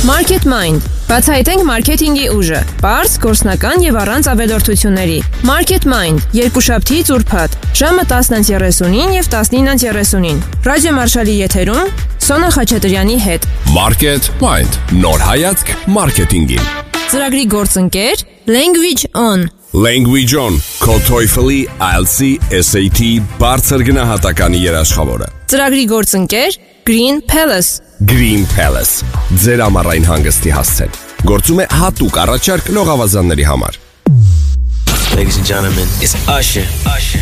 Market Mind. Բացահայտենք մարքեթինգի ուժը։ Պարզ, գործնական եւ առանց ավելորդությունների։ Market Mind. Երկուշաբթի ծուրփաթ։ Ժամը 10:39 եւ 19:39։ Ռադիո Մարշալի եթերում Սոնա Խաչատրյանի հետ։ Market Mind. Նոր հայացք մարքեթինգին։ Ծրագրի գործընկեր Language On. Language On. Քո TOEFL-ի, IELTS-ի, SAT բարձր գնահատականի երաշխավորը։ Ծրագրի գործընկեր Green Palace. Green Palace. Ձեր ամառային հանգստի հասցեն։ Գործում է հատուկ առաջարկ լողավազանների համար։ Ladies and gentlemen, it's Usher.